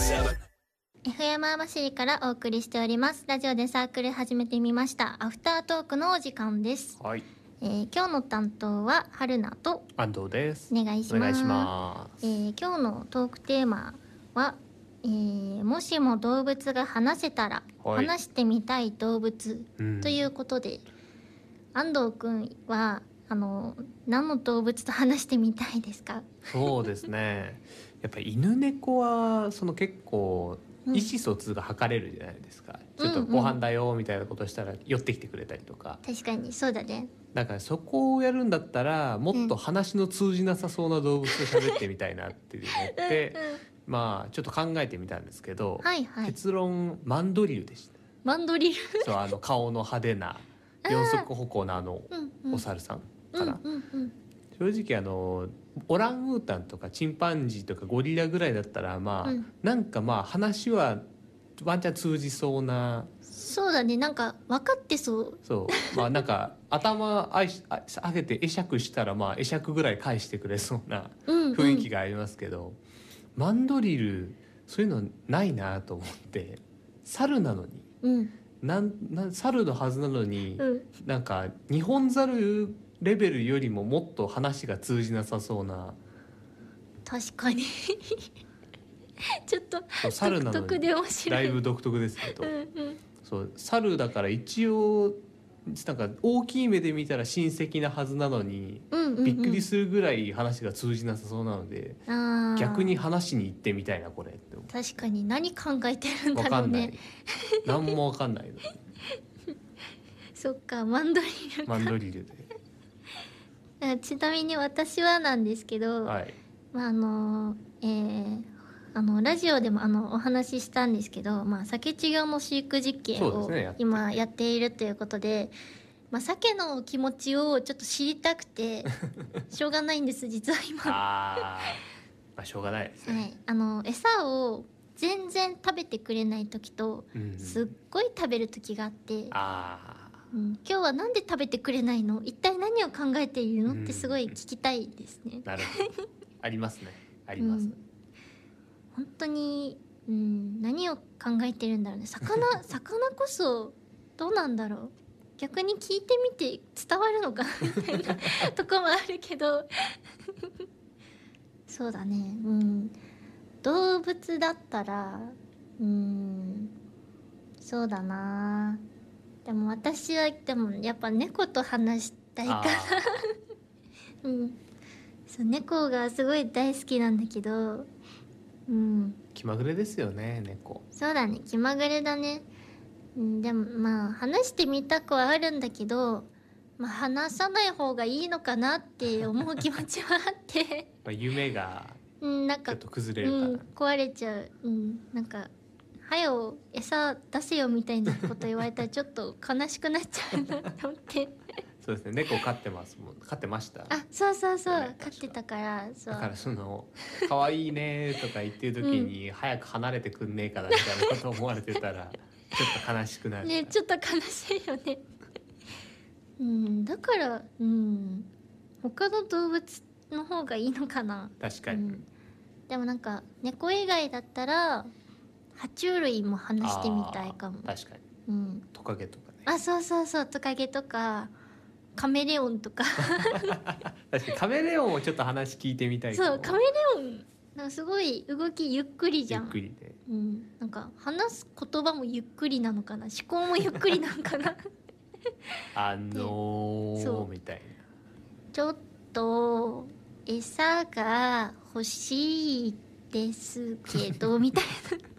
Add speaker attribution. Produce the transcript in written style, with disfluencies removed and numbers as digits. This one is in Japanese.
Speaker 1: FM 網走からお送りしております。ラジオでサークル始めてみました。アフタートークのお時間です。
Speaker 2: はい。
Speaker 1: 今日の担当は春菜と
Speaker 2: 安藤です。
Speaker 1: お願いします。
Speaker 2: お願いします。
Speaker 1: 今日のトークテーマは、もしも動物が話せたら、
Speaker 2: はい、
Speaker 1: 話してみたい動物ということで、安藤くんは何の動物と話してみたいですか？
Speaker 2: そうですね。やっぱり犬猫は結構意思疎通が図れるじゃないですか。ちょっとご飯だよみたいなことしたら寄ってきてくれたりとか。
Speaker 1: 確かにそうだね。
Speaker 2: だからそこをやるんだったらもっと話の通じなさそうな動物と喋ってみたいなって思ってまあちょっと考えてみたんですけど、
Speaker 1: はいはい、
Speaker 2: 結論マンドリルでした。
Speaker 1: マンドリル
Speaker 2: そう顔の派手な四足歩行のお猿さんかな。正直オランウータンとかチンパンジーとかゴリラぐらいだったらまあ、なんかまあ話はワンチャン通じそうな。
Speaker 1: そうだね、なんか分かってそう。
Speaker 2: そうまあなんか頭上げて会釈したらまあ会釈ぐらい返してくれそうな雰囲気がありますけど、マンドリルそういうのないなと思って。猿なのに、猿のはずなのに、なんか日本猿レベルよりももっと話が通じなさそうな。
Speaker 1: 確かにちょっと
Speaker 2: 猿なのに
Speaker 1: 独特で面白い。
Speaker 2: だいぶ独特ですけどそう猿だから一応なんか大きい目で見たら親戚なはずなのに、びっくりするぐらい話が通じなさそうなので、逆に話に行ってみたいなこれって。
Speaker 1: 確かに何考えてるんだろうね。
Speaker 2: 何も分かんないの
Speaker 1: そっか、マンドリルか。
Speaker 2: マンドリルで
Speaker 1: ちなみに私はなんですけど、まあラジオでもお話ししたんですけど、まあ、鮭稚魚の飼育実験を今やっているということで、まあ、鮭の気持ちをちょっと知りたくてしょうがないんです実は今。
Speaker 2: まあしょうがないですね。
Speaker 1: はい、餌を全然食べてくれない時と、すっごい食べる時があって、今日はなんで食べてくれないの、一体何を考えているのってすごい聞きたいですね。
Speaker 2: なるほどありますね、あります、
Speaker 1: 本当に、何を考えてるんだろうね。魚こそどうなんだろう。逆に聞いてみて伝わるのかみたいなとこもあるけどそうだね、動物だったらそうだな。でも私はやっぱ猫と話したいからそう、猫がすごい大好きなんだけど、
Speaker 2: 気まぐれですよね猫。
Speaker 1: そうだね、気まぐれだね。でもまあ話してみたくはあるんだけど、まあ、話さない方がいいのかなって思う気持ちはあって
Speaker 2: 夢がちょっと崩れるかな、
Speaker 1: 壊れちゃう。なんかはよ餌出せよみたいなこと言われたらちょっと悲しくなっちゃうなと思って
Speaker 2: そうですね、猫飼ってますもん。飼ってました。
Speaker 1: そうそうそう、飼ってたから。そう
Speaker 2: だから可愛いねとか言ってる時に、早く離れてくんねえかなみたいなこと思われてたらちょっと悲しくなる
Speaker 1: ね。ちょっと悲しいよねだから他の動物の方がいいのかな。
Speaker 2: 確かに、
Speaker 1: でもなんか猫以外だったら爬虫類も話してみたいかも。
Speaker 2: 確かに、トカゲとかね。
Speaker 1: そうそうそう、トカゲとかカメレオンとか
Speaker 2: 確かにカメレオンをちょっと話聞いてみたい。
Speaker 1: そう、カメレオンなんかすごい動きゆっくりじゃん。
Speaker 2: ゆっくりで、
Speaker 1: なんか話す言葉もゆっくりなのかな、思考もゆっくりなのかな
Speaker 2: みたいな。
Speaker 1: ちょっと餌が欲しいですけどみたいな